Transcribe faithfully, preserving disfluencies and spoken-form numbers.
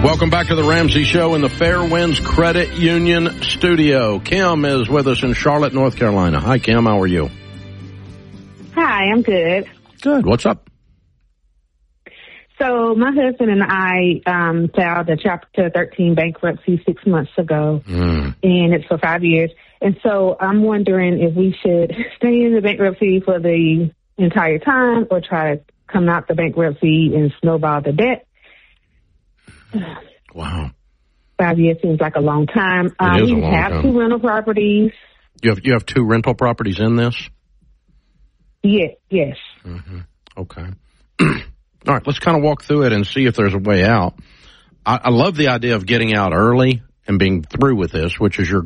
Welcome back to the Ramsey Show in the Fairwinds Credit Union studio. Kim is with us in Charlotte, North Carolina. Hi, Kim. How are you? Hi, I'm good. Good. What's up? So my husband and I um, filed a Chapter thirteen bankruptcy six months ago, mm. and it's for five years. And so I'm wondering if we should stay in the bankruptcy for the entire time or try to come out the bankruptcy and snowball the debt. Wow. Five years seems like a long time. It um, is a we long have time. two rental properties. You have you have two rental properties in this? Yeah, yes. Mm-hmm. Okay. All right, let's kind of walk through it and see if there's a way out. I, I love the idea of getting out early and being through with this, which is your